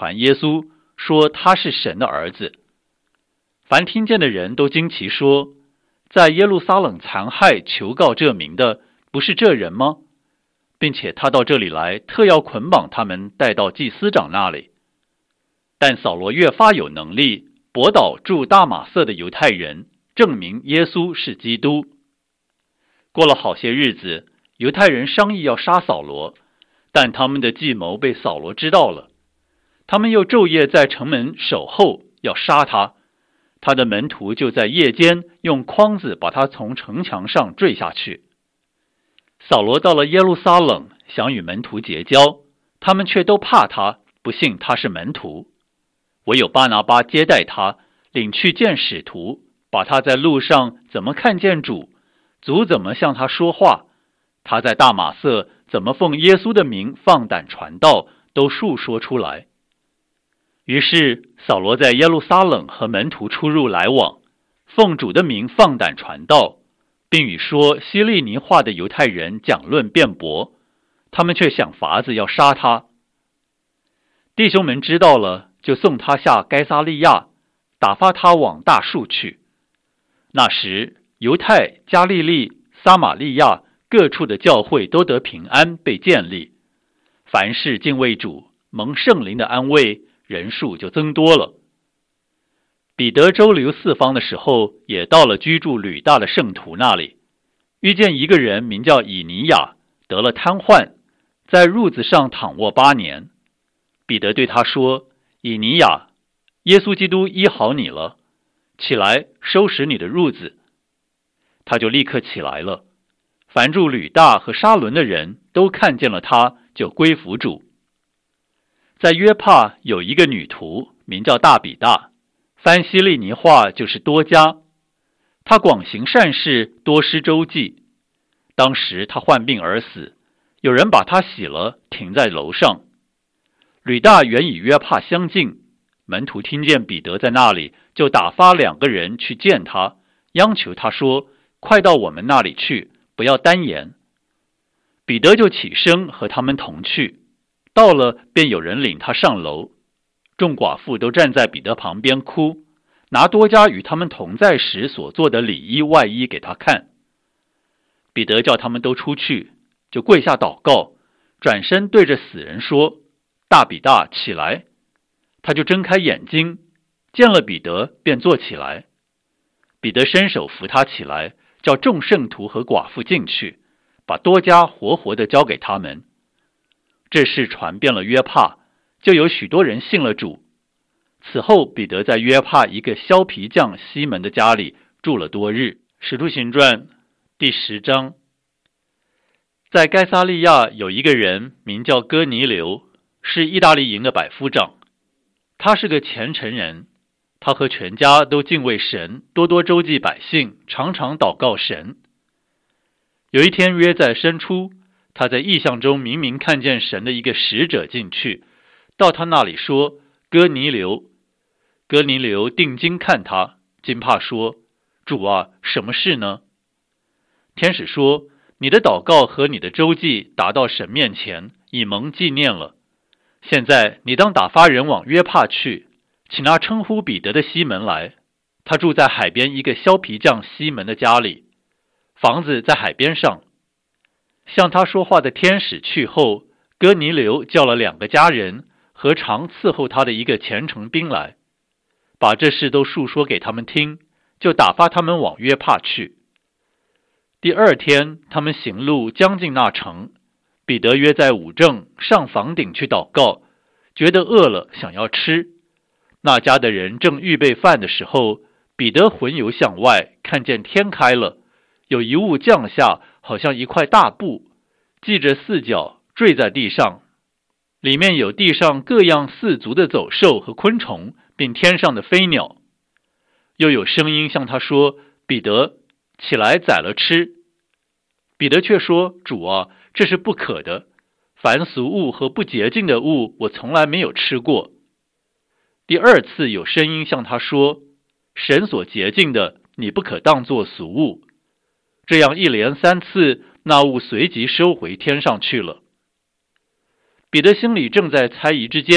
传耶稣，说他是神的儿子。凡听见的人都惊奇说，在耶路撒冷残害求告这名的，不是这人吗？并且他到这里来，特要捆绑他们带到祭司长那里。但扫罗越发有能力，驳倒住大马色的犹太人，证明耶稣是基督。过了好些日子，犹太人商议要杀扫罗，但他们的计谋被扫罗知道了。他们又昼夜在城门守候，要杀他。他的门徒就在夜间用筐子把他从城墙上坠下去。扫罗到了耶路撒冷，想与门徒结交，他们却都怕他，不信他是门徒。唯有巴拿巴接待他，领去见使徒，把他在路上怎么看见主，主怎么向他说话，他在大马色怎么奉耶稣的名放胆传道，都述说出来。于是扫罗在耶路撒冷和门徒出入来往，奉主的名放胆传道，并与说希利尼话的犹太人讲论辩驳，他们却想法子要杀他。弟兄们知道了，就送他下该撒利亚，打发他往大数去。那时犹太、加利利、撒玛利亚各处的教会都得平安，被建立，凡事敬畏主，蒙圣灵的安慰，人数就增多了。彼得周流四方的时候，也到了居住吕大的圣徒那里，遇见一个人名叫以尼雅，得了瘫痪，在褥子上躺卧8年。彼得对他说，以尼雅，耶稣基督医好你了，起来收拾你的褥子。他就立刻起来了。凡住吕大和沙伦的人都看见了他，就归服主。在约帕有一个女徒，名叫大比大，翻希利尼话就是多加。她广行善事，多施周济。当时她患病而死，有人把她洗了，停在楼上。吕大原与约帕相近，门徒听见彼得在那里，就打发2个人去见他，央求他说，快到我们那里去，不要单言。彼得就起身和他们同去，到了便有人领他上楼。众寡妇都站在彼得旁边哭，拿多加与他们同在时所做的里衣外衣给他看。彼得叫他们都出去，就跪下祷告，转身对着死人说，大比大，起来。他就睁开眼睛，见了彼得，便坐起来。彼得伸手扶他起来，叫众圣徒和寡妇进去，把多加活活的交给他们。这事传遍了约帕，就有许多人信了主。此后彼得在约帕一个削皮匠西门的家里住了多日。使徒行传第10章。在该撒利亚有一个人名叫哥尼流，是意大利营的百夫长。他是个虔诚人，他和全家都敬畏神，多多周济百姓，常常祷告神。有一天约在申初，他在异象中明明看见神的一个使者进去，到他那里说，哥尼流。哥尼流定睛看他，惊怕说，主啊，什么事呢？天使说，你的祷告和你的周济达到神面前，已蒙纪念了。现在你当打发人往约帕去，请那称呼彼得的西门来，他住在海边一个削皮匠西门的家里，房子在海边上。向他说话的天使去后，哥尼流叫了2个家人和常伺候他的一个虔诚兵来，把这事都述说给他们听，就打发他们往约帕去。第2天，他们行路将近那城，彼得约在午正上房顶去祷告，觉得饿了，想要吃。那家的人正预备饭的时候，彼得魂游向外，看见天开了，有一物降下，好像一块大布，系着4角，坠在地上，里面有地上各样4足的走兽和昆虫，并天上的飞鸟。又有声音向他说，彼得，起来宰了吃。彼得却说，主啊，这是不可的，凡俗物和不洁净的物，我从来没有吃过。第2次有声音向他说，神所洁净的，你不可当作俗物。这样一连3次，那物随即收回天上去了。彼得心里正在猜疑之间，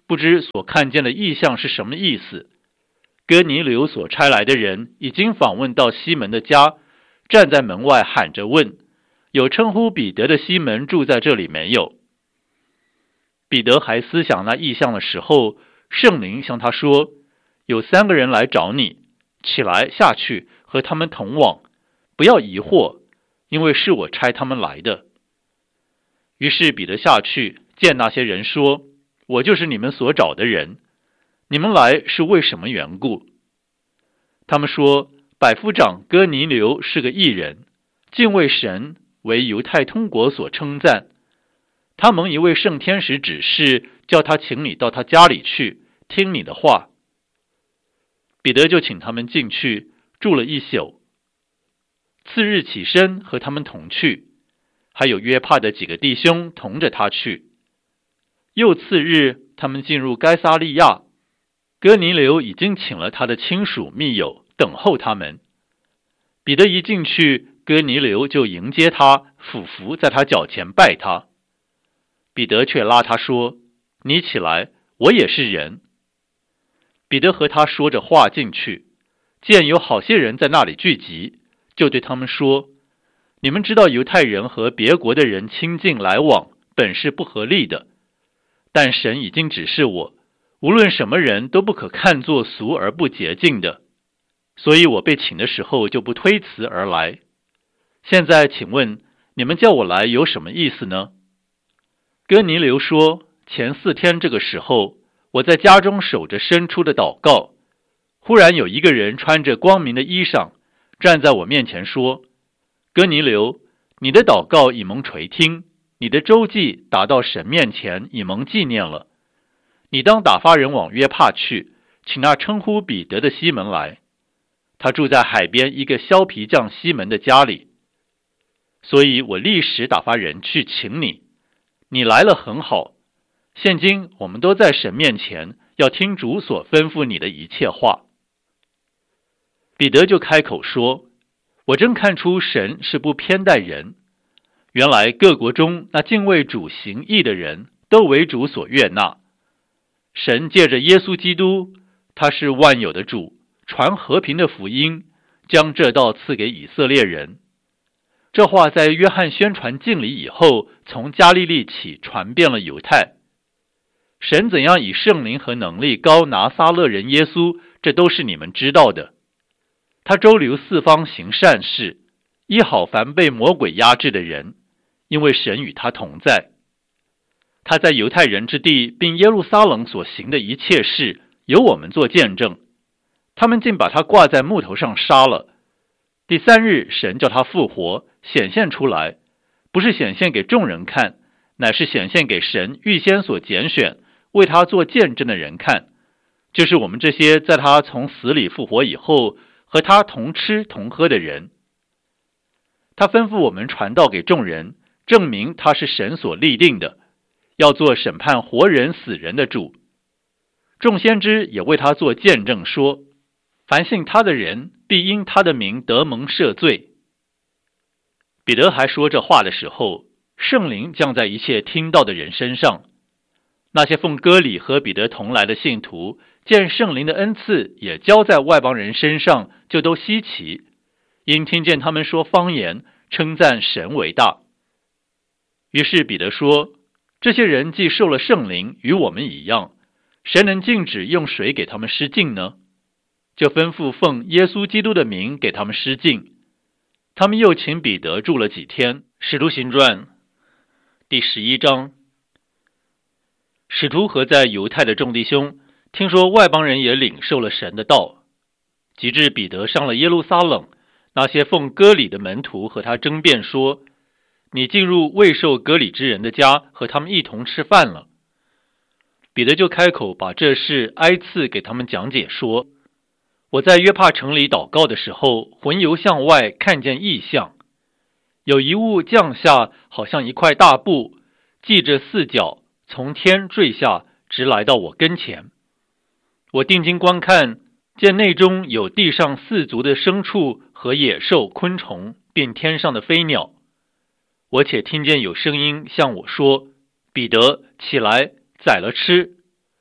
不知所看见的异象是什么意思。哥尼流所差来的人已经访问到西门的家，站在门外喊着问：有称呼彼得的西门住在这里没有？彼得还思想那异象的时候，圣灵向他说：有3个人来找你，起来下去和他们同往，不要疑惑，因为是我差他们来的。于是彼得下去见那些人说：我就是你们所找的人，你们来是为什么缘故？他们说：百夫长哥尼流是个义人，敬畏神，为犹太通国所称赞。他蒙一位圣天使指示，叫他请你到他家里去，听你的话。彼得就请他们进去，住了一宿。次日起身和他们同去，还有约帕的几个弟兄同着他去。又次日，他们进入该撒利亚，哥尼流已经请了他的亲属密友等候他们。彼得一进去，哥尼流就迎接他，俯伏在他脚前拜他。彼得却拉他说：你起来，我也是人。彼得和他说着话进去，见有好些人在那里聚集，就对他们说：你们知道犹太人和别国的人亲近来往，本是不合理的，但神已经指示我，无论什么人都不可看作俗而不洁净的，所以我被请的时候就不推辞而来。现在请问你们叫我来有什么意思呢？哥尼流说：前4天这个时候，我在家中守着伸出的祷告，忽然有一个人穿着光明的衣裳，站在我面前说：哥尼流，你的祷告已蒙垂听，你的周记达到神面前，已蒙纪念了。你当打发人往约帕去，请那称呼彼得的西门来，他住在海边一个削皮匠西门的家里。所以我立时打发人去请你，你来了很好。现今我们都在神面前，要听主所吩咐你的一切话。彼得就开口说：我真看出神是不偏待人，原来各国中那敬畏主行义的人都为主所悦纳。神借着耶稣基督，他是万有的主，传和平的福音，将这道赐给以色列人。这话在约翰宣传敬礼以后，从加利利起传遍了犹太。神怎样以圣灵和能力膏拿撒勒人耶稣，这都是你们知道的。他周流四方行善事，医好凡被魔鬼压制的人，因为神与他同在。他在犹太人之地并耶路撒冷所行的一切事，由我们做见证。他们竟把他挂在木头上杀了。第3日，神叫他复活，显现出来，不是显现给众人看，乃是显现给神预先所拣选，为他做见证的人看，就是我们这些在他从死里复活以后，和他同吃同喝的人。他吩咐我们传道给众人，证明他是神所立定的，要做审判活人死人的主。众先知也为他做见证说，凡信他的人必因他的名得蒙赦罪。彼得还说这话的时候，圣灵降在一切听到的人身上。那些奉割礼和彼得同来的信徒，见圣灵的恩赐也交在外邦人身上，就都稀奇，因听见他们说方言，称赞神为大。于是彼得说，这些人既受了圣灵，与我们一样，谁能禁止用水给他们施浸呢？就吩咐奉耶稣基督的名给他们施浸。他们又请彼得住了几天。使徒行传第11章。使徒和在犹太的众弟兄听说外邦人也领受了神的道，及至彼得上了耶路撒冷，那些奉割礼的门徒和他争辩说，你进入未受割礼之人的家，和他们一同吃饭了。彼得就开口把这事挨次给他们讲解说，我在约帕城里祷告的时候，魂游向外，看见异象，有一物降下，好像一块大布，系着4角，从天坠下，直来到我跟前。我定睛观看，见内中有地上4足的牲畜和野兽、昆虫，并天上的飞鸟。我且听见有声音向我说，彼得，起来，宰了吃。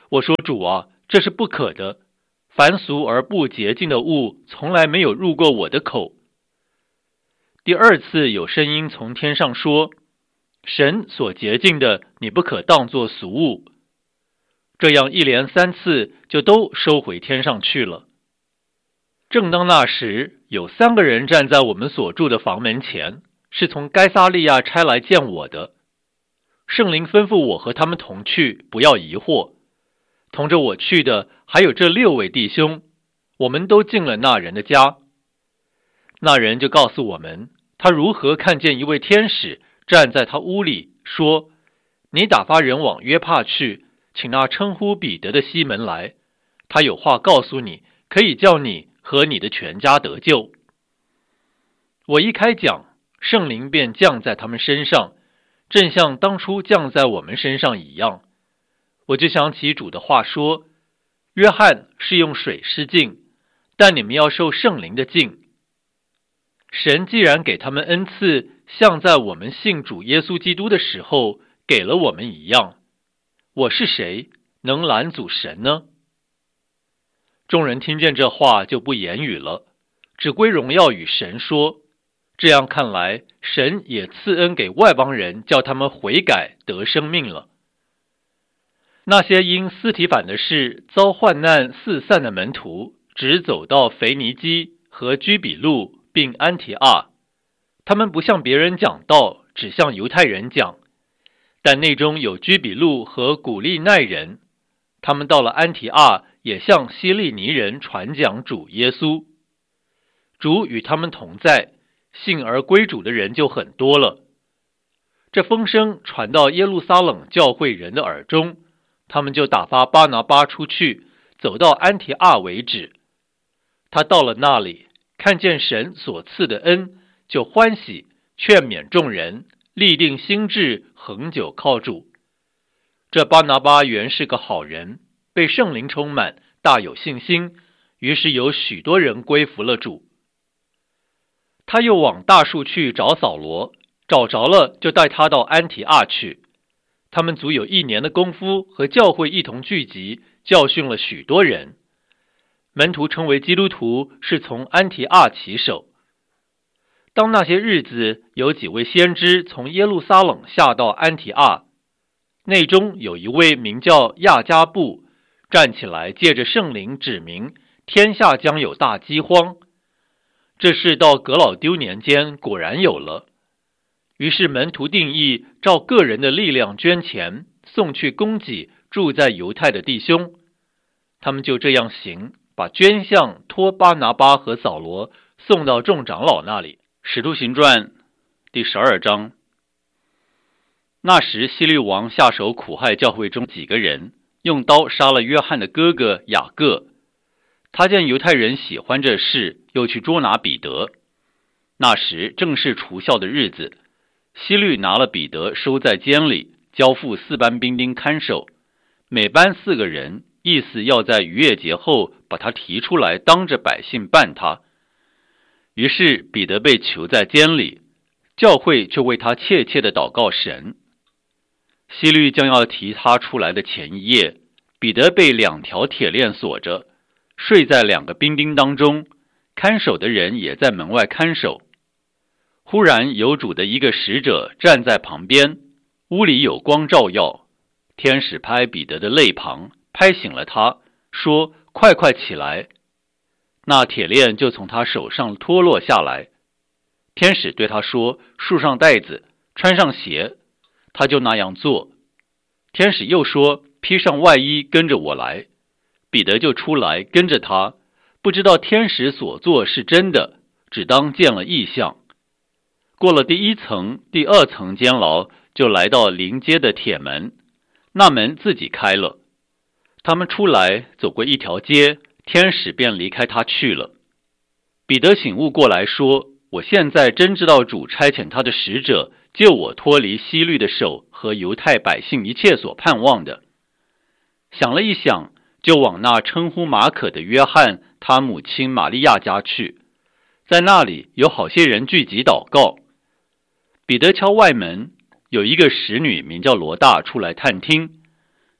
我说主啊，这是不可的，凡俗而不洁净的物从来没有入过我的口。第二次有声音从天上说，神所洁净的你不可当作俗物。这样一连3次就都收回天上去了。正当那时，有3个人站在我们所住的房门前，是从该撒利亚差来见我的。圣灵吩咐我和他们同去，不要疑惑。同着我去的还有这6位弟兄，我们都进了那人的家。那人就告诉我们，他如何看见一位天使站在他屋里，说：你打发人往约帕去，请那称呼彼得的西门来，他有话告诉你，可以叫你和你的全家得救。我一开讲，圣灵便降在他们身上，正像当初降在我们身上一样。我就想起主的话说，约翰是用水施浸，但你们要受圣灵的浸。神既然给他们恩赐，像在我们信主耶稣基督的时候给了我们一样，我是谁，能拦阻神呢？众人听见这话就不言语了，只归荣耀与神说。这样看来，神也赐恩给外邦人，叫他们悔改得生命了。那些因斯提反的事遭患难四散的门徒，只走到腓尼基和居比路并安提阿。他们不向别人讲道，只向犹太人讲。但内中有居比路和古利奈人，他们到了安提阿，也向希利尼人传讲主耶稣。主与他们同在，信而归主的人就很多了。这风声传到耶路撒冷教会人的耳中，他们就打发巴拿巴出去，走到安提阿为止。他到了那里，看见神所赐的恩，就欢喜，劝勉众人，立定心志，恒久靠主。这巴拿巴原是个好人，被圣灵充满，大有信心，于是有许多人归服了主。他又往大树去找扫罗，找着了，就带他到安提阿去。他们足有1年的功夫，和教会一同聚集，教训了许多人。门徒称为基督徒，是从安提阿起手。当那些日子，有几位先知从耶路撒冷下到安提阿，内中有一位名叫亚加布，站起来借着圣灵指明，天下将有大饥荒。这事到革老丢年间果然有了。于是门徒定义，照个人的力量捐钱，送去供给住在犹太的弟兄。他们就这样行，把捐项托巴拿巴和扫罗送到众长老那里。使徒行传第12章。那时希律王下手苦害教会中几个人，用刀杀了约翰的哥哥雅各。他见犹太人喜欢这事，又去捉拿彼得。那时正是除酵的日子，希律拿了彼得收在监里，交付4班兵丁看守，每班4个人，意思要在逾越节后把他提出来，当着百姓办他。于是彼得被囚在监里，教会就为他切切地祷告神。希律将要提他出来的前一夜，彼得被2条铁链锁着，睡在2个兵丁当中，看守的人也在门外看守。忽然有主的一个使者站在旁边，屋里有光照耀，天使拍彼得的肋旁，拍醒了他，说：快快起来。那铁链就从他手上脱落下来。天使对他说：束上带子，穿上鞋。他就那样做。天使又说：披上外衣，跟着我来。彼得就出来跟着他，不知道天使所做是真的，只当见了异象。过了第1层、第2层监牢，就来到临街的铁门，那门自己开了。他们出来，走过一条街，天使便离开他去了。彼得醒悟过来说：我现在真知道主差遣他的使者，救我脱离希律的手和犹太百姓一切所盼望的。想了一想，就往那称呼马可的约翰他母亲玛利亚家去，在那里有好些人聚集祷告。彼得敲外门，有一个使女名叫罗大出来探听。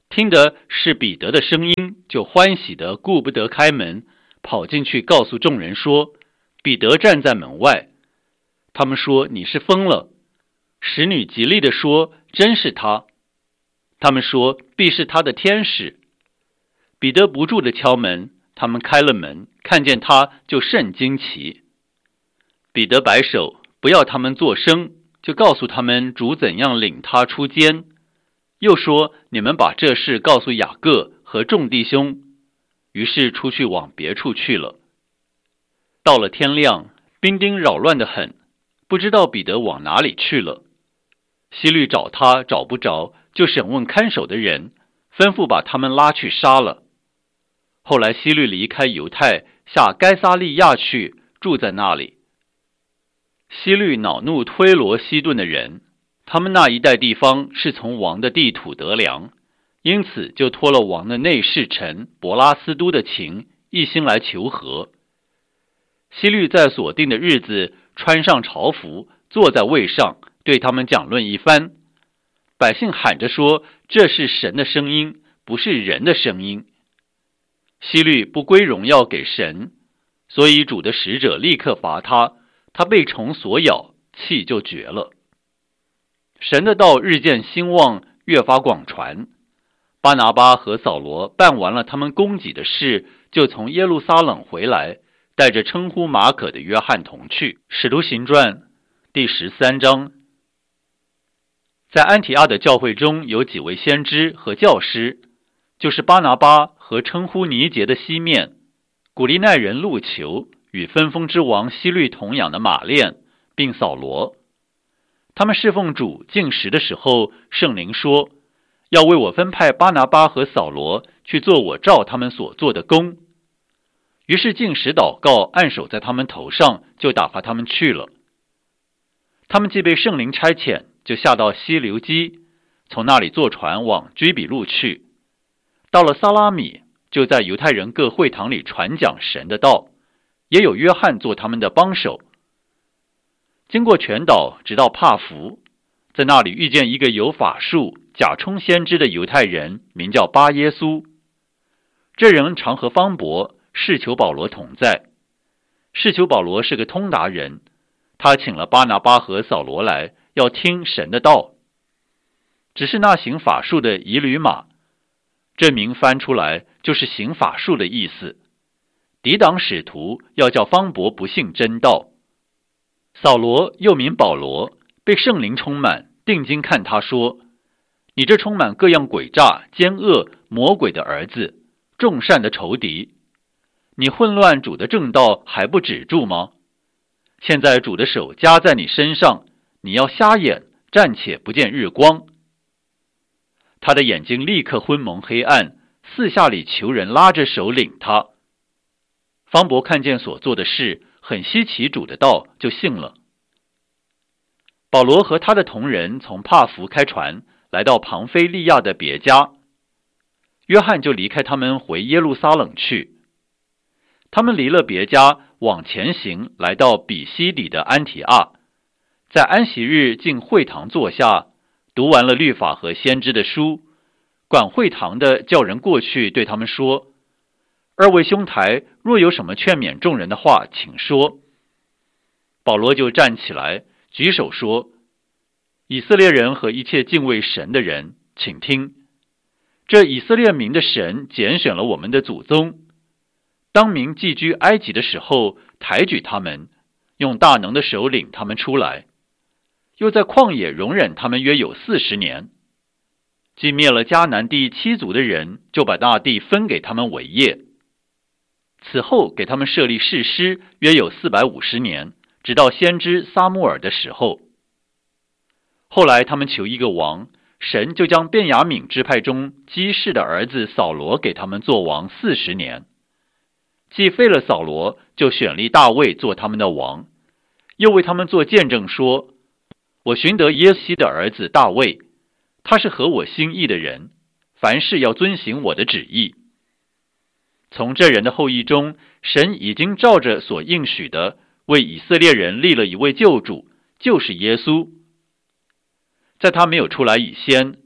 听的是彼得的声音，就欢喜的顾不得开门，跑进去告诉众人说，彼得站在门外。他们说，你是疯了。使女极力地说，真是他。他们说，必是他的天使。彼得不住地敲门，他们开了门，看见他就甚惊奇。彼得摆手，不要他们作声，就告诉他们主怎样领他出监，又说，你们把这事告诉雅各和众弟兄。于是出去往别处去了。到了天亮，兵丁扰乱得很，不知道彼得往哪里去了。希律找他找不着，就审问看守的人，吩咐把他们拉去杀了。后来希律离开犹太，下该撒利亚去，住在那里。希律恼怒推罗西顿的人，他们那一带地方是从王的地土得粮，因此就托了王的内侍臣伯拉斯都的情，一心来求和。希律在所定的日子穿上朝服，坐在位上，对他们讲论一番。百姓喊着说，这是神的声音，不是人的声音。希律不归荣耀给神，所以主的使者立刻罚他，他被虫所咬，气就绝了。神的道日渐兴旺，越发广传。巴拿巴和扫罗办完了他们供给的事，就从耶路撒冷回来，带着称呼马可的约翰同去。使徒行传第13章。在安提阿的教会中有几位先知和教师，就是巴拿巴和称呼尼结的西面，古利奈人路求，与分封之王希律同养的马链，并扫罗。他们侍奉主禁食的时候，圣灵说，要为我分派巴拿巴和扫罗去做我照他们所做的工。于是禁食祷告，按手在他们头上，就打发他们去了。他们既被圣灵差遣，就下到西流基，从那里坐船往居比路去。到了撒拉米，就在犹太人各会堂里传讲神的道，也有约翰做他们的帮手。经过全岛，直到帕福，在那里遇见一个有法术、假充先知的犹太人，名叫巴耶稣。这人常和方伯、士求保罗同在。士求保罗是个通达人，他请了巴拿巴和扫罗来，要听神的道。只是那行法术的以吕马，这名翻出来就是行法术的意思，抵挡使徒，要叫方伯不信真道。扫罗又名保罗，被圣灵充满，定睛看他说，你这充满各样诡诈、奸恶、魔鬼的儿子，众善的仇敌，你混乱主的正道还不止住吗？现在主的手加在你身上，你要瞎眼，暂且不见日光。他的眼睛立刻昏蒙黑暗，四下里求人拉着手领他。方伯看见所做的事，很稀奇主的道，就信了。保罗和他的同人从帕福开船，来到庞菲利亚的别家。约翰就离开他们回耶路撒冷去。他们离了别家，往前行，来到比西底的安提阿，在安息日进会堂坐下，读完了律法和先知的书。管会堂的叫人过去对他们说，二位兄台，若有什么劝勉众人的话，请说。保罗就站起来，举手说，以色列人和一切敬畏神的人，请听，这以色列民的神拣选了我们的祖宗，当民寄居埃及的时候，抬举他们，用大能的手领他们出来，又在旷野容忍他们约有40年，既灭了迦南地7族的人，就把那地分给他们为业。此后给他们设立士师，约有450年，直到先知撒母耳的时候。后来他们求一个王，神就将便雅悯支派中基士的儿子扫罗给他们做王40年。既废了扫罗，就选立大卫做他们的王，又为他们做见证说，我寻得耶西的儿子大卫，他是合我心意的人，凡事要遵行我的旨意。从这人的后裔中，神已经照着所应许的，为以色列人立了一位救主，就是耶稣。在他没有出来以先，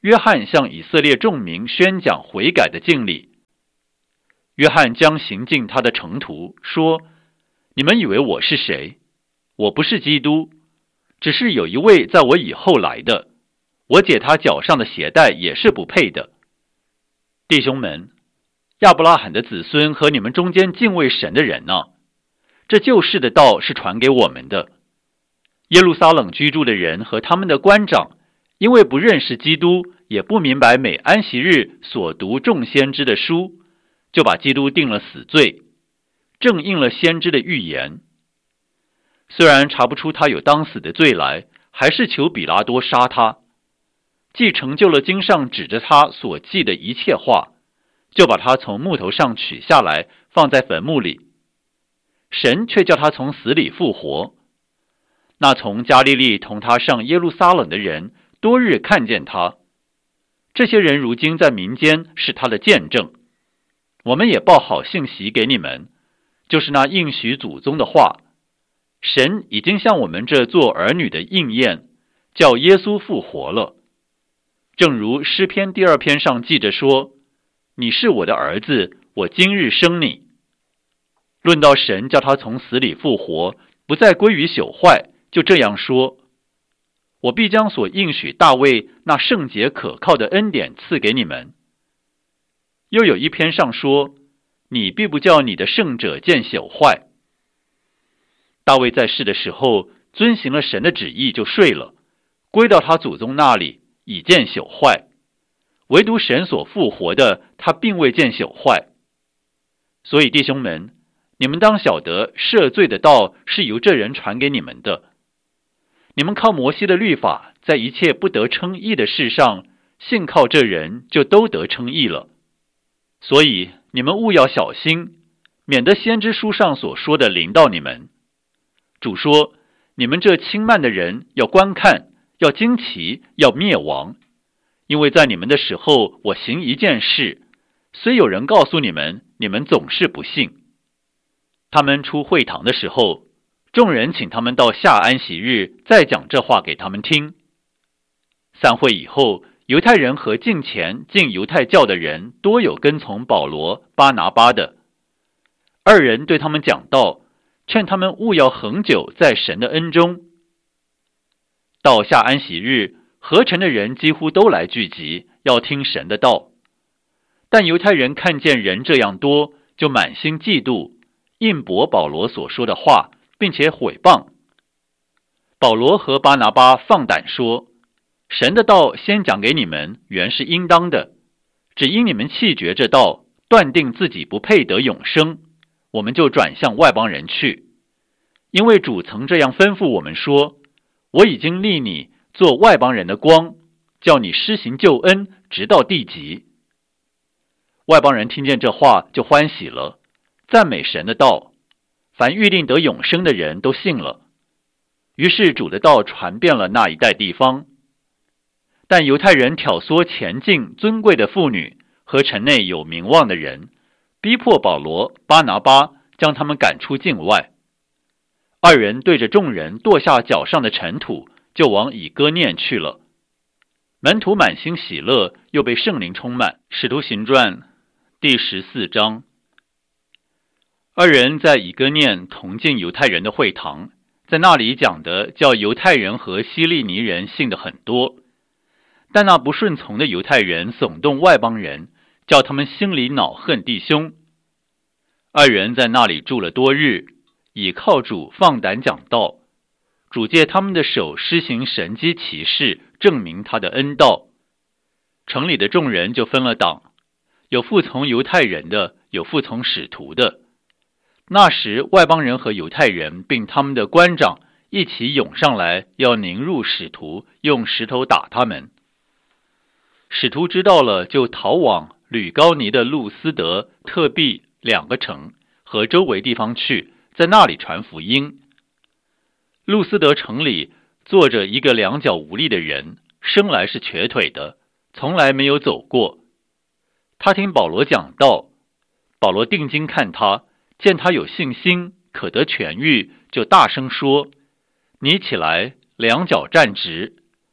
约翰向以色列众民宣讲悔改的敬礼。约翰将行进他的程途，说：你们以为我是谁？我不是基督，只是有一位在我以后来的，我解他脚上的鞋带也是不配的。弟兄们，亚伯拉罕的子孙和你们中间敬畏神的人啊，这救世的道是传给我们的。耶路撒冷居住的人和他们的官长，因为不认识基督，也不明白每安息日所读众先知的书，就把基督定了死罪，正应了先知的预言。虽然查不出他有当死的罪来，还是求比拉多杀他。既成就了经上指着他所记的一切话，就把他从木头上取下来，放在坟墓里。神却叫他从死里复活。那从加利利同他上耶路撒冷的人，多日看见他。这些人如今在民间是他的见证。我们也报好信息给你们，就是那应许祖宗的话。神已经向我们这做儿女的应验，叫耶稣复活了。正如诗篇第2篇上记着说：你是我的儿子，我今日生你。论到神叫他从死里复活，不再归于朽坏，就这样说：我必将所应许大卫那圣洁可靠的恩典赐给你们。又有一篇上说：你必不叫你的圣者见朽坏。大卫在世的时候，遵行了神的旨意就睡了，归到他祖宗那里，已见朽坏。唯独神所复活的，他并未见朽坏。所以弟兄们，你们当晓得赦罪的道是由这人传给你们的。你们靠摩西的律法，在一切不得称义的事上，信靠这人，就都得称义了。所以你们务要小心，免得先知书上所说的临到你们。主说：你们这轻慢的人要观看，要惊奇，要灭亡。因为在你们的时候，我行一件事，虽有人告诉你们，你们总是不信。他们出会堂的时候，众人请他们到下安息日，再讲这话给他们听。散会以后，犹太人和近前进犹太教的人，多有跟从保罗、巴拿巴的。二人对他们讲道，劝他们务要恒久在神的恩中。到下安息日，合城的人几乎都来聚集，要听神的道。但犹太人看见人这样多，就满心嫉妒，印驳保罗所说的话，并且毁谤。保罗和巴拿巴放胆说：神的道先讲给你们，原是应当的，只因你们弃绝这道，断定自己不配得永生，我们就转向外邦人去。因为主曾这样吩咐我们说：我已经立你做外邦人的光，叫你施行救恩，直到地极。外邦人听见这话就欢喜了，赞美神的道，凡预定得永生的人都信了。于是主的道传遍了那一带地方。但犹太人挑唆前进尊贵的妇女和城内有名望的人，逼迫保罗、巴拿巴，将他们赶出境外。二人对着众人跺下脚上的尘土，就往以哥念去了。门徒满心喜乐，又被圣灵充满。使徒行传第14章。二人在以哥念同进犹太人的会堂，在那里讲的叫犹太人和希利尼人信的很多。但那不顺从的犹太人耸动外邦人，叫他们心里恼恨弟兄。二人在那里住了多日，倚靠主放胆讲道。主借他们的手施行神迹奇事，证明他的恩道。城里的众人就分了党，有服从犹太人的，有服从使徒的。那时外邦人和犹太人并他们的官长一起涌上来，要拧入使徒，用石头打他们。使徒知道了，就逃往吕高尼的路斯德、特庇2个城和周围地方去，在那里传福音。路斯德城里坐着一个两脚无力的人，生来是瘸腿的，从来没有走过。他听保罗讲道，保罗定睛看他，见他有信心，可得痊愈，就大声说：你起来，两脚站直。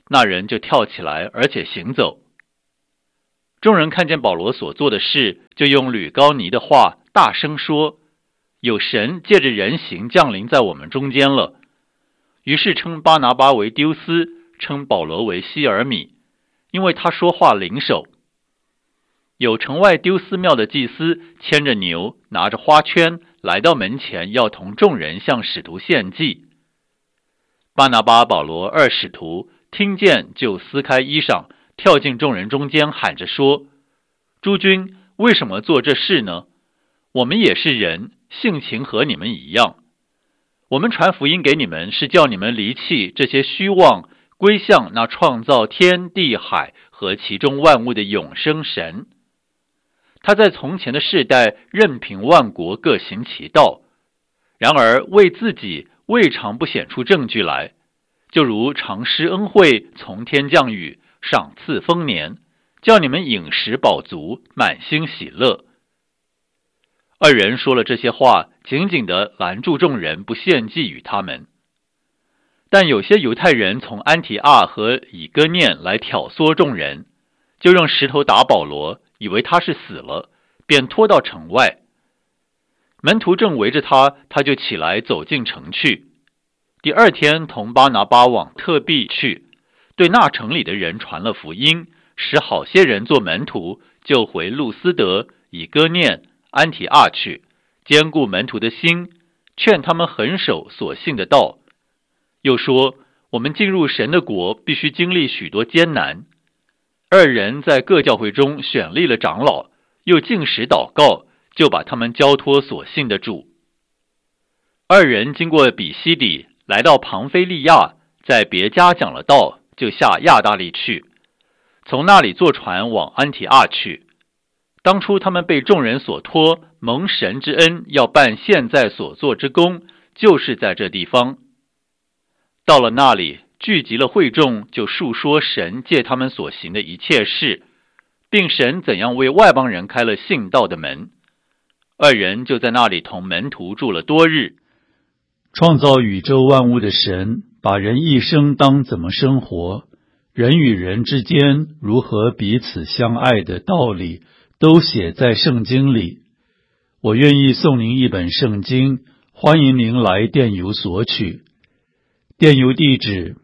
那人就跳起来，而且行走。众人看见保罗所做的事，就用吕高尼的话大声说：有神借着人形降临在我们中间了。于是称巴拿巴为丢斯，称保罗为希尔米，因为他说话灵手。有城外丢斯庙的祭司牵着牛，拿着花圈，来到门前，要同众人向使徒献祭。巴拿巴、保罗二使徒听见，就撕开衣裳，跳进众人中间，喊着说：诸君，为什么做这事呢？我们也是人，性情和你们一样。我们传福音给你们，是叫你们离弃这些虚妄，归向那创造天地海和其中万物的永生神。他在从前的世代任凭万国各行其道，然而为自己未尝不显出证据来，就如常施恩惠，从天降雨，赏赐丰年，叫你们饮食饱足，满心喜乐。二人说了这些话，紧紧地拦住众人，不献祭与他们。但有些犹太人从安提阿和以哥念来挑唆众人，就用石头打保罗，以为他是死了，便拖到城外。门徒正围着他，他就起来走进城去。第二天同巴拿巴往特庇去，对那城里的人传了福音，使好些人做门徒，就回路斯德、以哥念、安提阿去，坚固门徒的心，劝他们恒守所信的道。又说，我们进入神的国，必须经历许多艰难。二人在各教会中选立了长老，又禁食祷告，就把他们交托所信的主。二人经过比西底，来到庞菲利亚，在别家讲了道，就下亚大利去，从那里坐船往安提阿去。当初他们被众人所托，蒙神之恩，要办现在所做之功，就是在这地方。到了那里，聚集了会众，就述说神借他们所行的一切事，并神怎样为外邦人开了信道的门。二人就在那里同门徒住了多日。 创造宇宙万物的神，把人一生当怎么生活，人与人之间如何彼此相爱的道理，都写在圣经里。我愿意送您一本圣经，欢迎您来电邮索取。电邮地址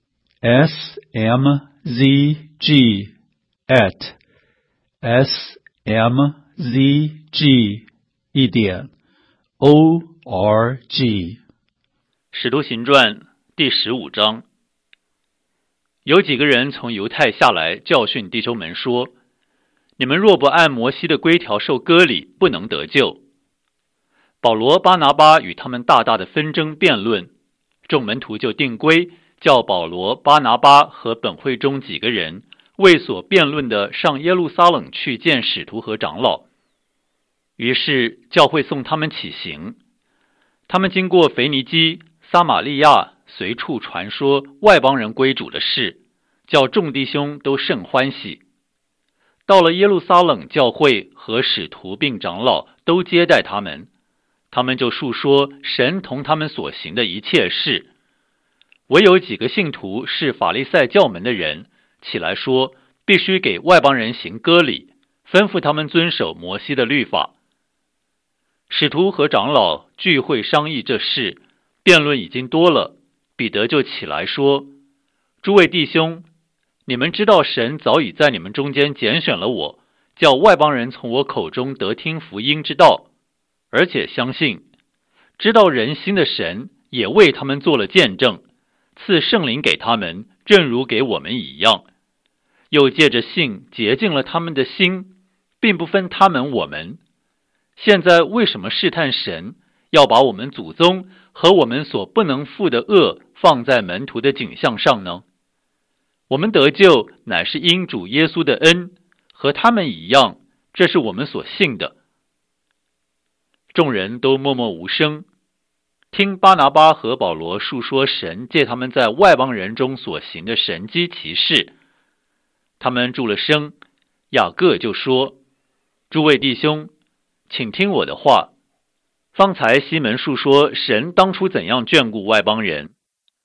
smzg@smzg.org。 使徒行传第15章。有几个人从犹太下来，教训弟兄们说：你们若不按摩西的规条受割礼，不能得救。保罗、巴拿巴与他们大大的纷争辩论，众门徒就定规，叫保罗、巴拿巴和本会中几个人为所辩论的上耶路撒冷去见使徒和长老。于是教会送他们起行。他们经过腓尼基、撒玛利亚，随处传说外邦人归主的事，叫众弟兄都甚欢喜。到了耶路撒冷，教会和使徒并长老都接待他们，他们就述说神同他们所行的一切事。唯有几个信徒是法利赛教门的人，起来说必须给外邦人行割礼，吩咐他们遵守摩西的律法。使徒和长老聚会商议这事，辩论已经多了，彼得就起来说：诸位弟兄，你们知道神早已在你们中间拣选了我，叫外邦人从我口中得听福音之道，而且相信，知道人心的神也为他们做了见证，赐圣灵给他们，正如给我们一样，又借着信洁净了他们的心，并不分他们我们。现在为什么试探神，要把我们祖宗和我们所不能负的恶放在门徒的景象上呢？我们得救乃是因主耶稣的恩，和他们一样，这是我们所信的。众人都默默无声，听巴拿巴和保罗述说神借他们在外邦人中所行的神迹奇事。他们住了声，雅各就说：诸位弟兄，请听我的话。方才西门述说神当初怎样眷顾外邦人，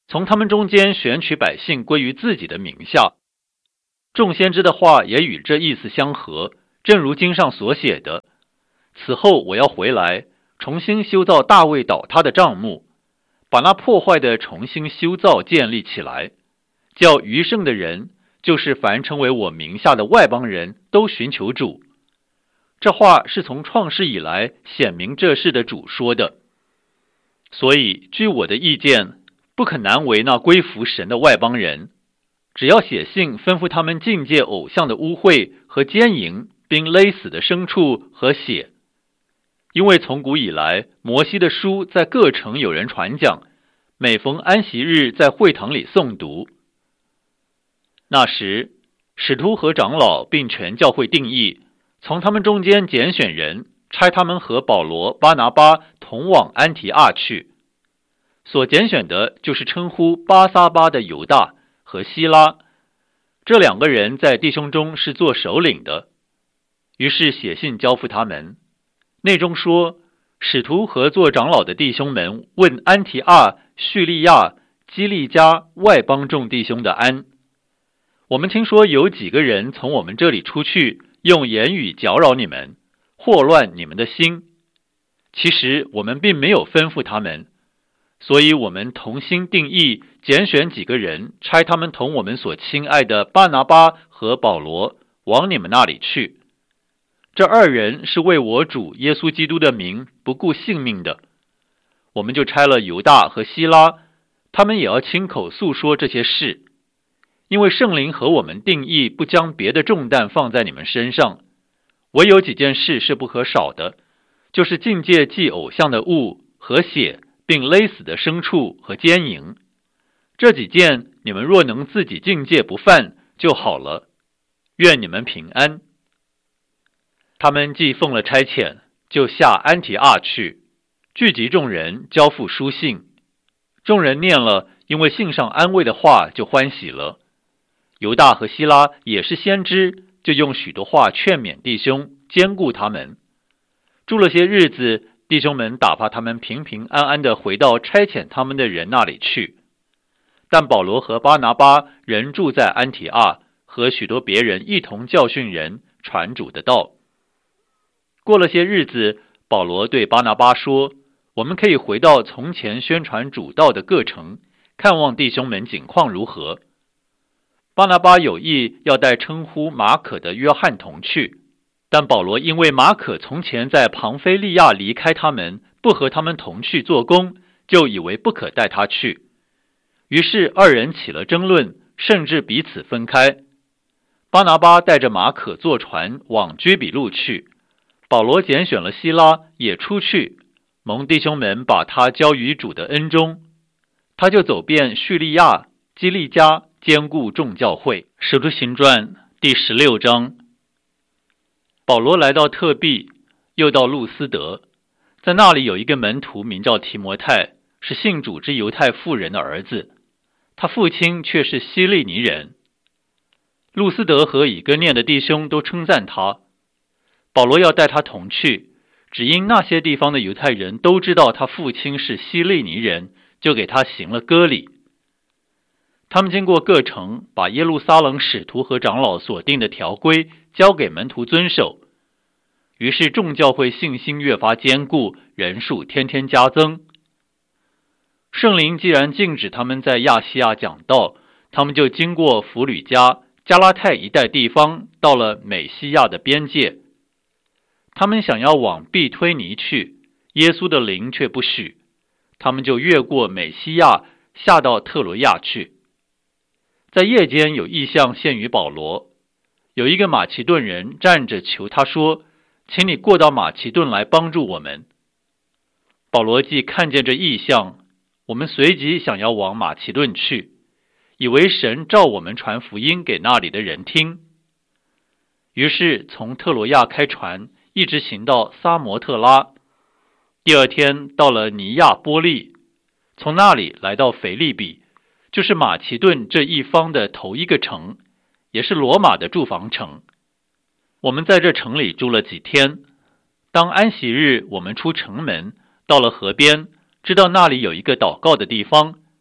从他们中间选取百姓归于自己的名下。众先知的话也与这意思相合，正如经上所写的：此后我要回来，重新修造大卫倒塌的帐幕，把那破坏的重新修造建立起来，叫余剩的人，就是凡称为我名下的外邦人，都寻求主。这话是从创世以来显明这事的主说的。所以据我的意见，不可难为那归服神的外邦人，只要写信吩咐他们禁戒偶像的污秽和奸淫，并勒死的牲畜和血。因为从古以来，摩西的书在各城有人传讲，每逢安息日在会堂里诵读。那时，使徒和长老并全教会定义，从他们中间拣选人，差他们和保罗、巴拿巴同往安提阿去。所拣选的就是称呼巴撒巴的犹大和希拉，这两个人在弟兄中是做首领的。于是写信交付他们，内中说，使徒和做长老的弟兄们问安提阿、叙利亚、基利家外邦众弟兄的安。我们听说有几个人从我们这里出去，用言语搅扰你们，祸乱你们的心。其实我们并没有吩咐他们，所以我们同心定义，拣选几个人，差他们同我们所亲爱的巴拿巴和保罗往你们那里去。这二人是为我主耶稣基督的名不顾性命的。我们就差了犹大和希拉，他们也要亲口诉说这些事。因为圣灵和我们定义不将别的重担放在你们身上，唯有几件事是不可少的，就是禁戒祭偶像的物和血，并勒死的牲畜和奸淫。这几件你们若能自己禁戒不犯就好了，愿你们平安。他们既奉了差遣，就下安提阿去，聚集众人，交付书信。众人念了，因为信上安慰的话，就欢喜了。犹大和希拉也是先知，就用许多话劝勉弟兄，坚固他们。住了些日子，弟兄们打发他们平平安安地回到差遣他们的人那里去。但保罗和巴拿巴仍住在安提阿，和许多别人一同教训人，传主的道。过了些日子，保罗对巴拿巴说，我们可以回到从前宣传主道的各城，看望弟兄们景况如何。巴拿巴有意要带称呼马可的约翰同去，但保罗因为马可从前在庞菲利亚离开他们，不和他们同去做工，就以为不可带他去。于是二人起了争论，甚至彼此分开。巴拿巴带着马可坐船往居比路去，保罗拣选了希拉也出去，蒙弟兄们把他交于主的恩中。他就走遍叙利亚、基利家，兼顾众教会。使徒行传第16章。保罗来到特庇，又到路斯德，在那里有一个门徒名叫提摩太，是信主之犹太妇人的儿子，他父亲却是希利尼人。路斯德和以哥念的弟兄都称赞他。保罗要带他同去，只因那些地方的犹太人都知道他父亲是希利尼人，就给他行了割礼。他们经过各城，把耶路撒冷使徒和长老所定的条规交给门徒遵守。于是众教会信心越发坚固，人数天天加增。圣灵既然禁止他们在亚细亚讲道，他们就经过弗吕家、加拉太一带地方，到了美西亚的边界。他们想要往庇推尼去，耶稣的灵却不许，他们就越过美西亚，下到特罗亚去。在夜间有异象现于保罗，有一个马其顿人站着求他说，请你过到马其顿来帮助我们。保罗既看见这异象，我们随即想要往马其顿去，以为神召我们传福音给那里的人听。于是从特罗亚开船，一直行到撒摩特拉。第二天到了尼亚波利，从那里来到腓利比，就是马其顿这一方的头一个城，也是罗马的住房城。我们在这城里住了几天。当安息日，我们出城门，到了河边，知道那里有一个祷告的地方。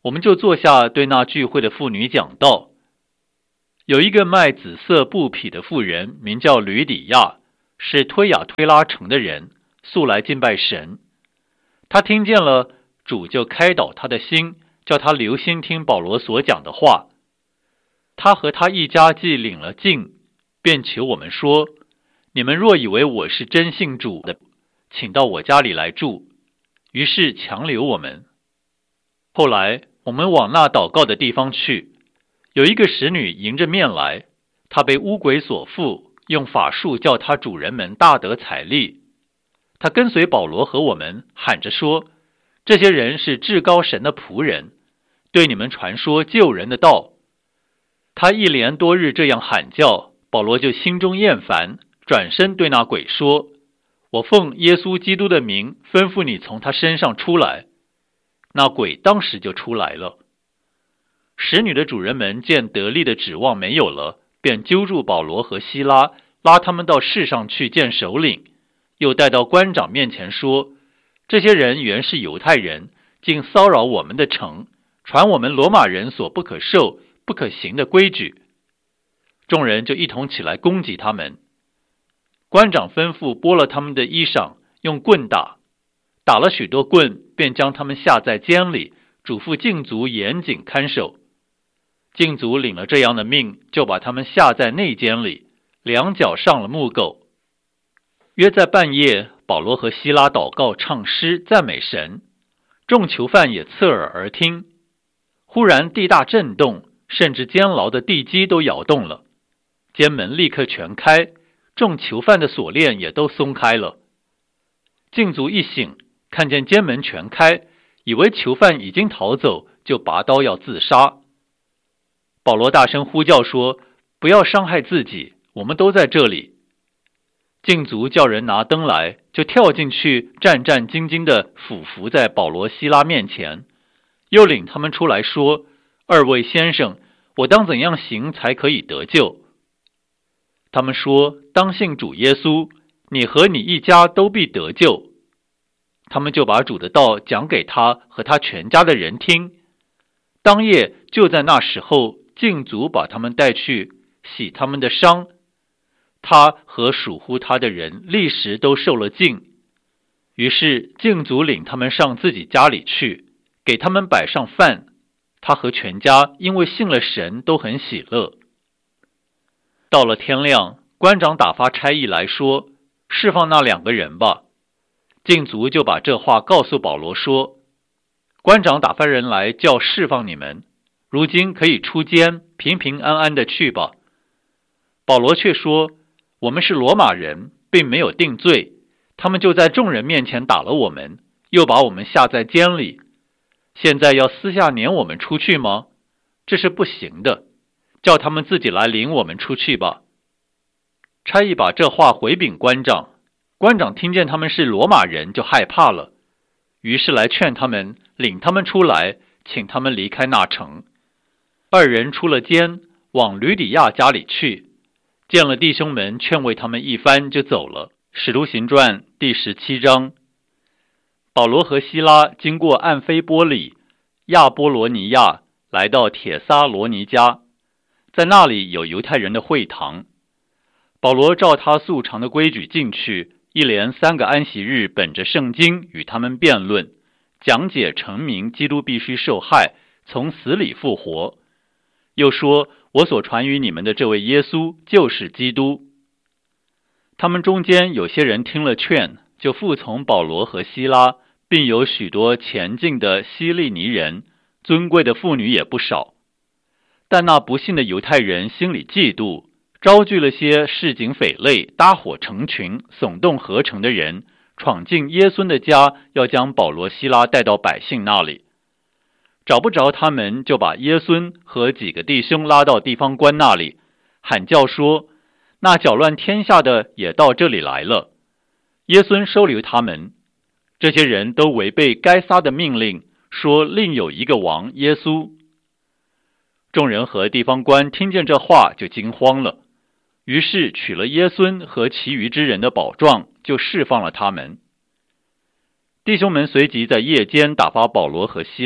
我们就坐下对那聚会的妇女讲道。有一个卖紫色布匹的妇人，名叫吕底亚，是推雅推拉城的人，素来敬拜神。他听见了，主就开导他的心，叫他留心听保罗所讲的话。他和他一家既领了禁，便求我们说，你们若以为我是真信主的，请到我家里来住。于是强留我们。后来我们往那祷告的地方去，有一个使女迎着面来，她被污鬼所附，用法术叫她主人们大得财利。她跟随保罗和我们，喊着说，这些人是至高神的仆人，对你们传说救人的道。她一连多日这样喊叫，保罗就心中厌烦，转身对那鬼说，我奉耶稣基督的名吩咐你从他身上出来。那鬼当时就出来了。使女的主人们见得力的指望没有了，便揪住保罗和希拉，拉他们到市上去见首领，又带到官长面前说，这些人原是犹太人，竟骚扰我们的城，传我们罗马人所不可受不可行的规矩。众人就一同起来攻击他们。官长吩咐剥了他们的衣裳，用棍打，打了许多棍，便将他们下在监里，嘱咐禁足严谨看守。禁足领了这样的命，就把他们下在内监里，两脚上了木狗。约在半夜，保罗和希拉祷告唱诗赞美神，众囚犯也侧耳而听。忽然地大震动，甚至监牢的地基都摇动了，监门立刻全开，众囚犯的锁链也都松开了。禁足一醒，看见监门全开，以为囚犯已经逃走，就拔刀要自杀。保罗大声呼叫说，不要伤害自己，我们都在这里。禁足叫人拿灯来，就跳进去，战战兢兢地俯伏在保罗希拉面前，又领他们出来说，二位先生，我当怎样行才可以得救？他们说，当信主耶稣，你和你一家都必得救。他们就把主的道讲给他和他全家的人听。当夜就在那时候，禁足把他们带去洗他们的伤，他和属乎他的人立时都受了禁。于是禁足领他们上自己家里去，给他们摆上饭。他和全家因为信了神，都很喜乐。到了天亮，官长打发差役来说，释放那两个人吧。禁足就把这话告诉保罗说，官长打发人来叫释放你们，如今可以出监，平平安安的去吧。保罗却说，我们是罗马人，并没有定罪，他们就在众人面前打了我们，又把我们下在监里，现在要私下撵我们出去吗？这是不行的，叫他们自己来领我们出去吧。差役把这话回禀官长，官长听见他们是罗马人，就害怕了，于是来劝他们，领他们出来，请他们离开那城。二人出了监，往吕底亚家里去，见了弟兄们，劝慰他们一番，就走了。使徒行传第17章。保罗和希拉经过暗菲波里、亚波罗尼亚，来到帖撒罗尼迦，在那里有犹太人的会堂。保罗照他素常的规矩进去，一连3个安息日，本着圣经与他们辩论，讲解陈明基督必须受害，从死里复活。又说，我所传于你们的这位耶稣就是基督。他们中间有些人听了劝，就服从保罗和希拉，并有许多前进的希利尼人，尊贵的妇女也不少。但那不信的犹太人心里嫉妒，招聚了些市井匪类，搭伙成群，耸动合成的人，闯进耶稣的家，要将保罗希拉带到百姓那里。找不着他们，就把耶稣和几个弟兄拉到地方官那里，喊叫说，那搅乱天下的也到这里来了。耶稣收留他们。这些人都违背该撒的命令，说另有一个王耶稣。众人和地方官听见这话，就惊慌了，于是取了耶稣和其余之人的宝状，就释放了他们。弟兄们随即在夜间打发保罗和希拉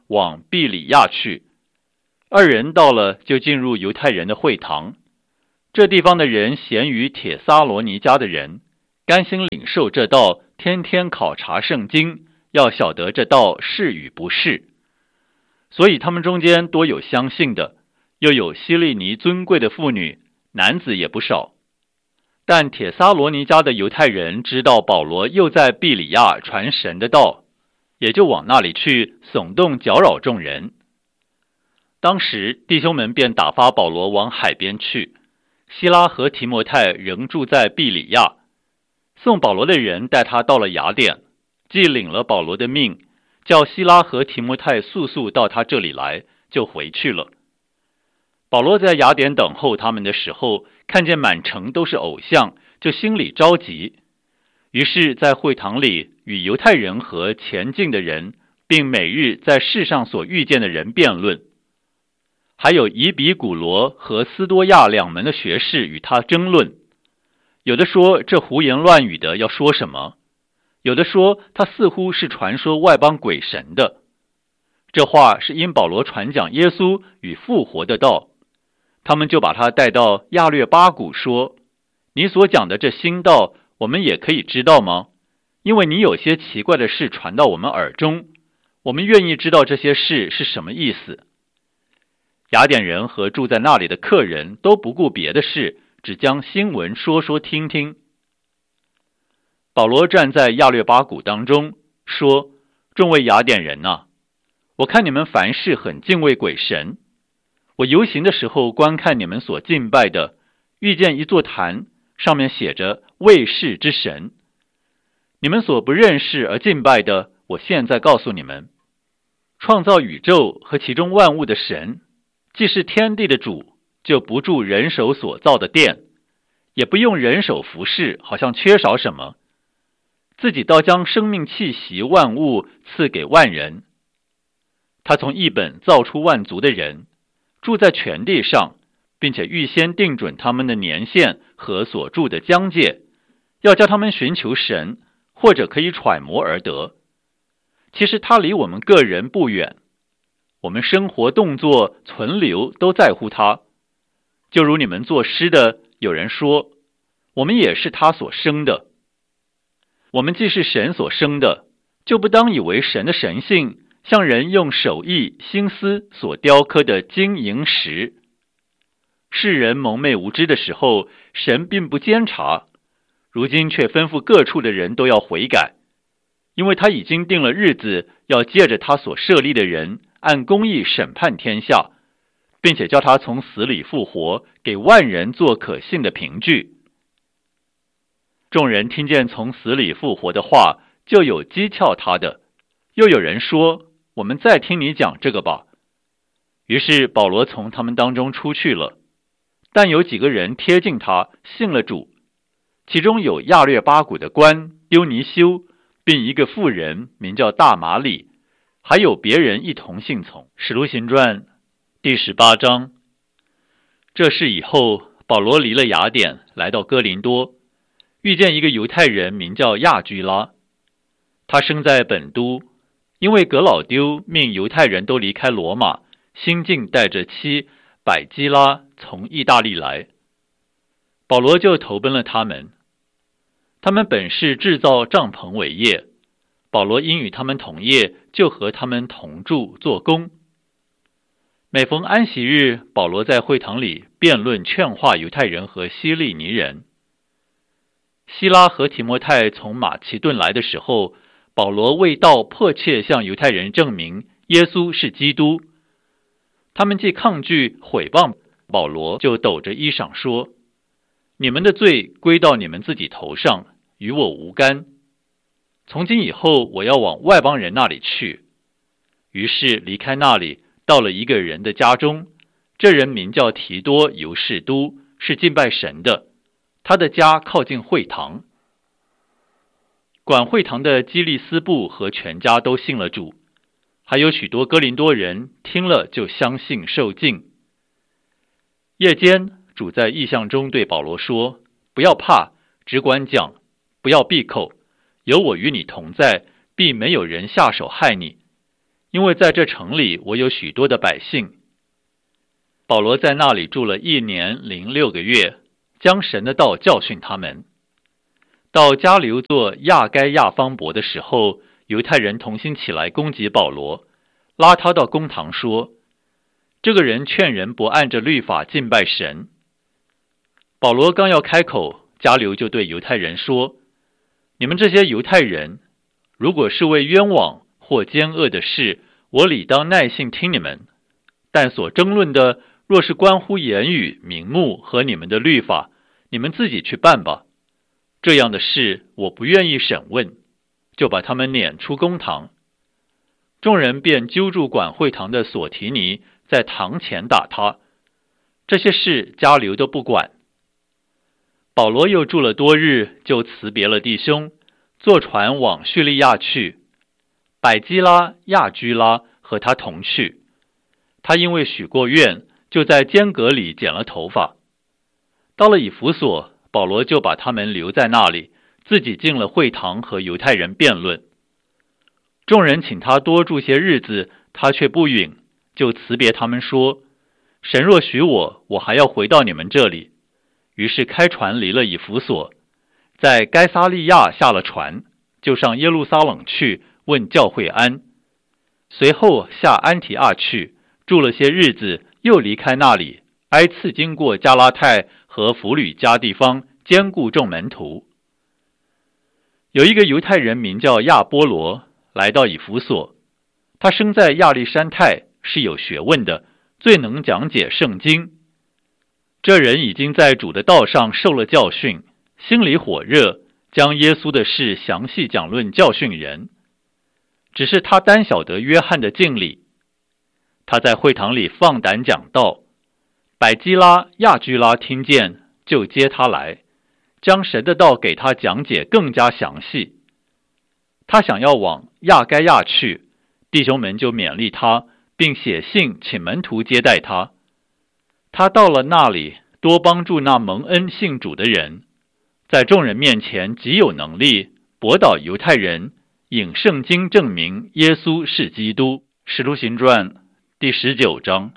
往毕里亚去。二人到了，就进入犹太人的会堂。这地方的人咸于帖撒罗尼迦的人，甘心领受这道，天天考察圣经，要晓得这道是与不是。所以他们中间多有相信的，又有希利尼尊贵的妇女，男子也不少。但帖撒罗尼迦的犹太人知道保罗又在毕里亚传神的道，也就往那里去耸动搅扰众人。当时弟兄们便打发保罗往海边去，希拉和提摩太仍住在毕里亚。送保罗的人带他到了雅典，既领了保罗的命，叫希拉和提摩太速速到他这里来，就回去了。保罗在雅典等候他们的时候，看见满城都是偶像，就心里着急。于是在会堂里与犹太人和前进的人，并每日在世上所遇见的人辩论。还有以比古罗和斯多亚两门的学士与他争论，有的说这胡言乱语的要说什么，有的说他似乎是传说外邦鬼神的。这话是因保罗传讲耶稣与复活的道。他们就把他带到亚略巴谷，说：你所讲的这新道，我们也可以知道吗？因为你有些奇怪的事传到我们耳中，我们愿意知道这些事是什么意思。雅典人和住在那里的客人都不顾别的事，只将新闻说说听听。保罗站在亚略巴谷当中，说：众位雅典人啊，我看你们凡事很敬畏鬼神。我游行的时候观看你们所敬拜的，遇见一座坛，上面写着卫士之神。你们所不认识而敬拜的，我现在告诉你们，创造宇宙和其中万物的神，既是天地的主，就不住人手所造的殿，也不用人手服侍，好像缺少什么，自己倒将生命气息万物赐给万人。他从一本造出万族的人，住在全地上，并且预先定准他们的年限和所住的疆界，要叫他们寻求神，或者可以揣摩而得。其实他离我们个人不远，我们生活动作存留都在乎他。就如你们作诗的，有人说，我们也是他所生的。我们既是神所生的，就不当以为神的神性像人用手艺心思所雕刻的金银石。世人蒙昧无知的时候，神并不监察，如今却吩咐各处的人都要悔改，因为他已经定了日子，要借着他所设立的人按公义审判天下，并且叫他从死里复活，给万人做可信的凭据。众人听见从死里复活的话，就有讥诮他的，又有人说，我们再听你讲这个吧。于是保罗从他们当中出去了，但有几个人贴近他，信了主，其中有亚略巴谷的官丢尼修，并一个妇人名叫大马里，还有别人一同信从。使徒行传第18章。这事以后，保罗离了雅典，来到哥林多，遇见一个犹太人名叫亚居拉。他生在本都，因为革老丢命犹太人都离开罗马，新近带着妻百基拉从意大利来。保罗就投奔了他们。他们本是制造帐篷为业，保罗因与他们同业，就和他们同住做工。每逢安息日，保罗在会堂里辩论劝化犹太人和希利尼人。希拉和提摩太从马其顿来的时候，保罗为道迫切向犹太人证明耶稣是基督。他们既抗拒毁谤保罗，就抖着衣裳说，你们的罪归到你们自己头上，与我无干。从今以后，我要往外邦人那里去。于是离开那里，到了一个人的家中，这人名叫提多犹士都，是敬拜神的，他的家靠近会堂。管会堂的基利斯布和全家都信了主，还有许多哥林多人听了就相信受浸。夜间，主在异象中对保罗说，不要怕，只管讲，不要闭口，有我与你同在，必没有人下手害你， 因为在这城里我有许多的百姓。保罗在那里住了1年06个月，将神的道教训他们。到加流做亚该亚方伯的时候，犹太人同心起来攻击保罗，拉他到公堂说，这个人劝人不按着律法敬拜神。保罗刚要开口，加流就对犹太人说，你们这些犹太人，如果是为冤枉或奸恶的事，我理当耐心听你们，但所争论的若是关乎言语、名目和你们的律法，你们自己去办吧。这样的事我不愿意审问，就把他们撵出公堂。众人便揪住管会堂的索提尼，在堂前打他。这些事加流都不管。保罗又住了多日，就辞别了弟兄，坐船往叙利亚去。百基拉、亚居拉和他同去。他因为许过愿，就在间隔里剪了头发。到了以弗所，保罗就把他们留在那里，自己进了会堂和犹太人辩论。众人请他多住些日子，他却不允，就辞别他们说，神若许我，我还要回到你们这里。于是开船离了以弗所，在该撒利亚下了船，就上耶路撒冷去问教会安。随后下安提阿去，住了些日子，又离开那里，挨次经过加拉太和弗吕家地方，兼顾众门徒。有一个犹太人名叫亚波罗，来到以弗所，他生在亚历山太，是有学问的，最能讲解圣经。这人已经在主的道上受了教训，心里火热，将耶稣的事详细讲论教训人。只是他单晓得约翰的敬礼。他在会堂里放胆讲道，百基拉、亚居拉听见，就接他来，将神的道给他讲解更加详细。他想要往亚该亚去，弟兄们就勉励他，并写信请门徒接待他。他到了那里，多帮助那蒙恩信主的人，在众人面前极有能力，驳倒犹太人，引圣经证明耶稣是基督。使徒行传第19章。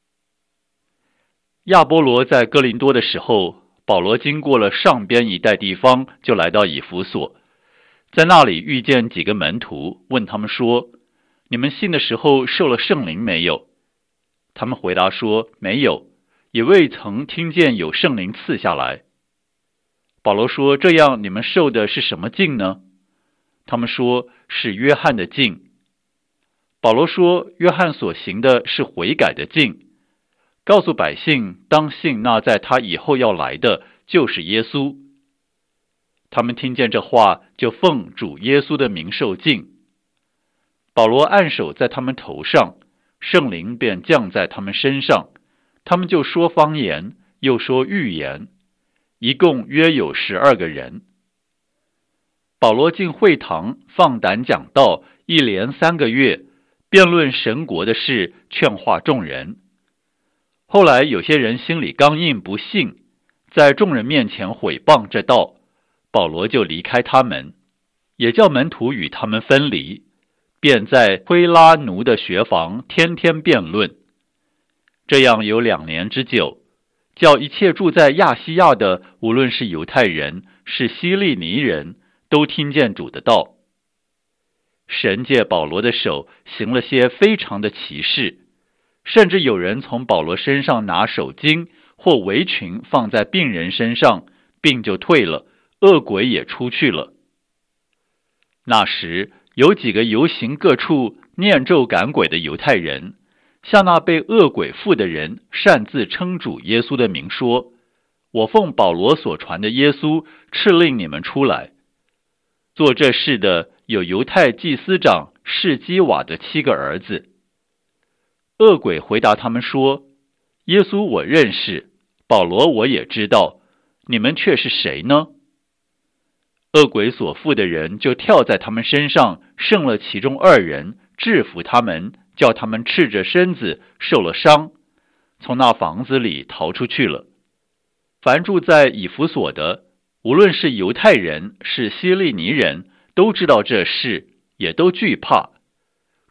亚波罗在哥林多的时候，保罗经过了上边一带地方，就来到以弗所，在那里遇见几个门徒，问他们说，你们信的时候受了圣灵没有？他们回答说，没有，也未曾听见有圣灵赐下来。保罗说，这样你们受的是什么禁呢？他们说，是约翰的禁。保罗说，约翰所行的是悔改的禁，告诉百姓当信那在他以后要来的就是耶稣。他们听见这话，就奉主耶稣的名受禁。保罗按手在他们头上，圣灵便降在他们身上，他们就说方言，又说预言，一共约有12个人。保罗进会堂，放胆讲道，一连3个月，辩论神国的事，劝化众人。后来有些人心里刚硬，不信，在众人面前毁谤这道，保罗就离开他们，也叫门徒与他们分离，便在推拉奴的学房天天辩论。这样有2年之久，叫一切住在亚细亚的，无论是犹太人，是希利尼人，都听见主的道。神借保罗的手行了些非常的奇事，甚至有人从保罗身上拿手巾或围裙放在病人身上，病就退了，恶鬼也出去了。那时有几个游行各处念咒赶鬼的犹太人，向那被恶鬼附的人擅自称主耶稣的名说，我奉保罗所传的耶稣敕令你们出来。做这事的有犹太祭司长士基瓦的7个儿子。恶鬼回答他们说，耶稣我认识，保罗我也知道，你们却是谁呢？恶鬼所附的人就跳在他们身上，胜了其中2人，制服他们，叫他们赤着身子，受了伤，从那房子里逃出去了。凡住在以弗所的，无论是犹太人是希利尼人，都知道这事，也都惧怕。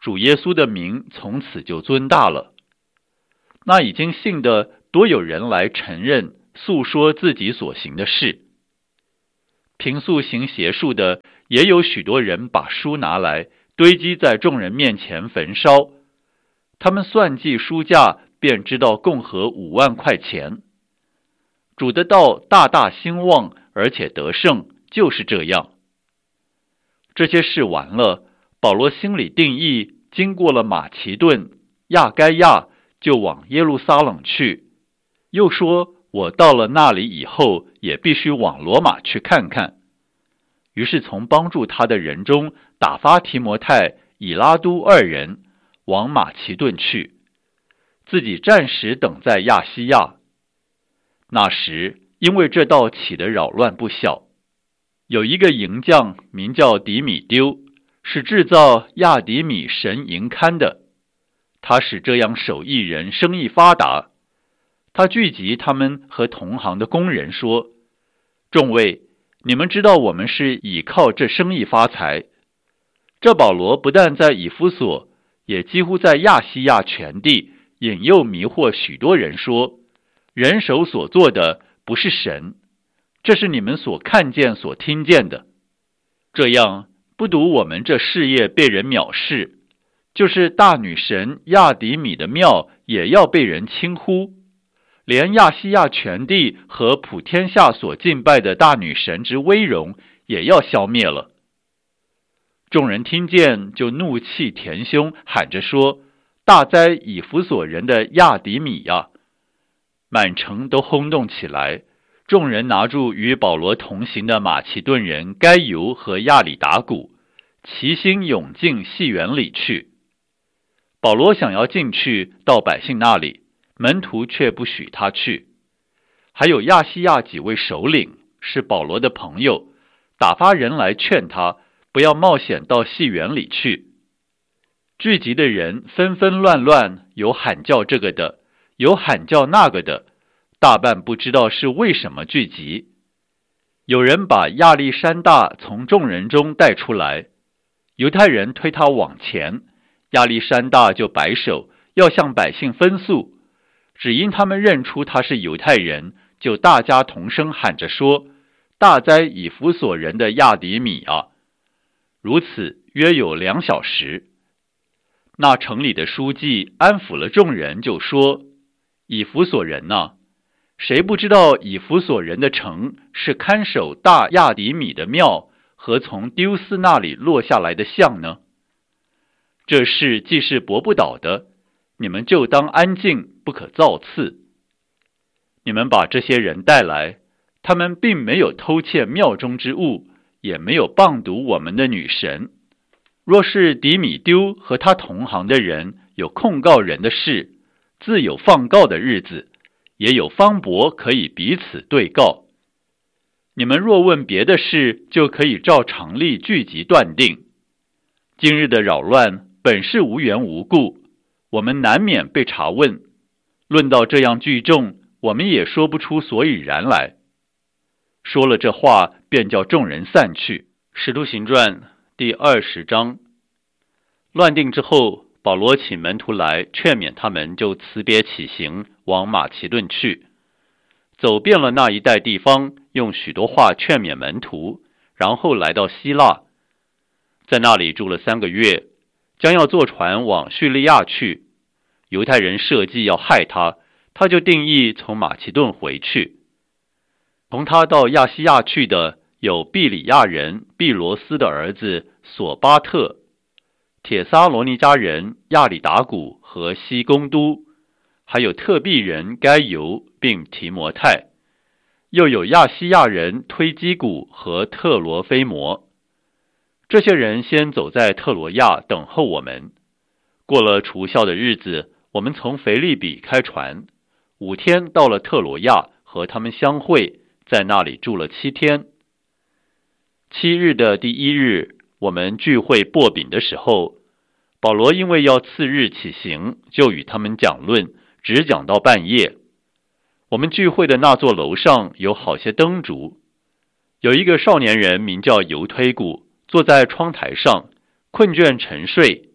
主耶稣的名从此就尊大了。那已经信的多有人来承认诉说自己所行的事。平素行邪术的也有许多人把书拿来堆积在众人面前焚烧，他们算计书价，便知道共合5万块钱。主的道大大兴旺，而且得胜，就是这样。这些事完了，保罗心里定义，经过了马其顿、亚该亚，就往耶路撒冷去。又说，我到了那里以后，也必须往罗马去看看。于是从帮助他的人中打发提摩太、以拉都2人往马其顿去，自己暂时等在亚细亚。那时因为这道起的扰乱不小，有一个营将名叫底米丢，是制造亚底米神营龛的，他使这样手艺人生意发达。他聚集他们和同行的工人说，众位，你们知道我们是倚靠这生意发财。这保罗不但在以弗所，也几乎在亚细亚全地引诱迷惑许多人说，人手所做的不是神，这是你们所看见所听见的。这样不独我们这事业被人藐视，就是大女神亚底米的庙也要被人轻忽，连亚细亚全地和普天下所敬拜的大女神之威荣也要消灭了。众人听见，就怒气填胸，喊着说，大哉以弗所人的亚底米呀！满城都轰动起来。众人拿住与保罗同行的马其顿人该犹和亚里达古，齐心涌进戏园里去。保罗想要进去到百姓那里，门徒却不许他去。还有亚细亚几位首领是保罗的朋友，打发人来劝他不要冒险到戏园里去。聚集的人纷纷乱乱，有喊叫这个的，有喊叫那个的，大半不知道是为什么聚集。有人把亚历山大从众人中带出来，犹太人推他往前，亚历山大就摆手要向百姓分诉，只因他们认出他是犹太人，就大家同声喊着说，大哉以弗所人的亚底米啊！如此约有2小时。那城里的书记安抚了众人，就说，以弗所人啊，谁不知道以弗所人的城是看守大亚底米的庙和从丢斯那里落下来的像呢？这事既是驳不倒的，你们就当安静，不可造次。你们把这些人带来，他们并没有偷窃庙中之物，也没有谤读我们的女神。若是底米丢和他同行的人有控告人的事，自有放告的日子，也有方伯可以彼此对告。你们若问别的事，就可以照常例聚集断定。今日的扰乱本是无缘无故，我们难免被查问。论到这样聚众，我们也说不出所以然来。说了这话，便叫众人散去。使徒行传第20章。乱定之后，保罗请门徒来劝勉他们，就辞别起行，往马其顿去。走遍了那一带地方，用许多话劝勉门徒，然后来到希腊，在那里住了3个月，将要坐船往叙利亚去。犹太人设计要害他，他就定义从马其顿回去。同他到亚细亚去的有毕里亚人毕罗斯的儿子索巴特、帖撒罗尼迦人亚里达古和西公都，还有特庇人该犹并提摩太，又有亚细亚人推基古和特罗菲摩。这些人先走在特罗亚等候我们。过了除酵的日子，我们从腓立比开船，5天到了特罗亚，和他们相会，在那里住了7天。7日的第1日，我们聚会擘饼的时候，保罗因为要次日起行，就与他们讲论，只讲到半夜。我们聚会的那座楼上有好些灯烛，有一个少年人名叫犹推古，坐在窗台上，困倦沉睡。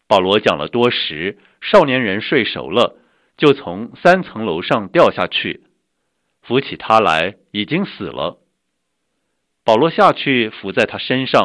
保罗讲了多时，少年人睡熟了，就从3层楼上掉下去，扶起他来，已经死了。保罗下去伏在他身上，